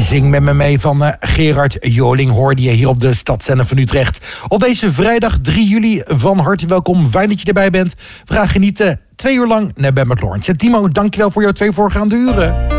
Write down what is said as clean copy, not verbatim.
Zing met me mee van Gerard Joling hoorde je hier op de Stadszender van Utrecht. Op deze vrijdag 3 juli van harte welkom. Fijn dat je erbij bent. We gaan genieten 2 uur lang naar Ben met Lawrence. En Timo, dankjewel voor jouw 2 voorgaande uren.